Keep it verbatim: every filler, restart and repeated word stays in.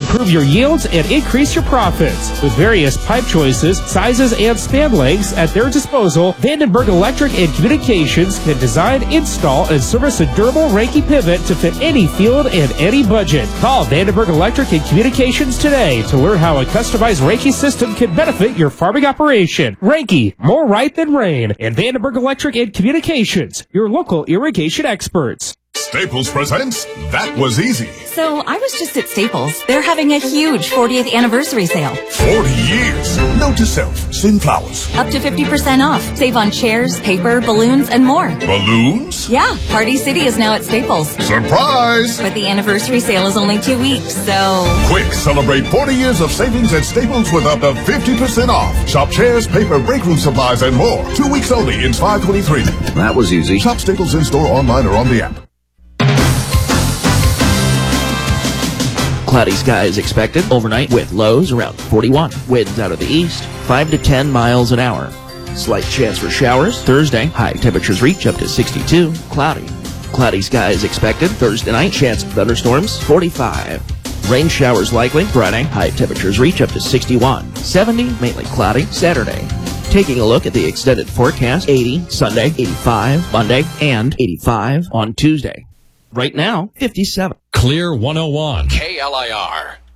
improve your yields and increase your profits. With various pipe choices, sizes, and span lengths at their disposal, Vandenberg Electric and Communications can design, install, and service a durable Reiki pivot to fit any field and any budget. Call Vandenberg Electric and Communications today to learn how a customized Reiki system can benefit your farming operation. Reiki, more right than rain. And Vandenberg Electric and Communications, your local irrigation experts. Staples presents That Was Easy. So I was just at Staples. They're having a huge fortieth anniversary sale. forty years. Note to self, send flowers. Up to fifty percent off. Save on chairs, paper, balloons, and more. Balloons? Yeah, Party City is now at Staples. Surprise! But the anniversary sale is only two weeks, so... Quick, celebrate forty years of savings at Staples with up to fifty percent off. Shop chairs, paper, break room supplies, and more. Two weeks only in five twenty-three. That was easy. Shop Staples in-store, online, or on the app. Cloudy skies expected overnight with lows around forty-one. Winds out of the east, five to ten miles an hour. Slight chance for showers Thursday. High temperatures reach up to sixty-two. Cloudy. Cloudy skies expected Thursday night. Chance of thunderstorms forty-five. Rain showers likely Friday. High temperatures reach up to sixty-one. seventy, mainly cloudy Saturday. Taking a look at the extended forecast, eighty Sunday, eighty-five Monday, and eighty-five on Tuesday. Right now, fifty-seven. Clear one oh one. K L I R.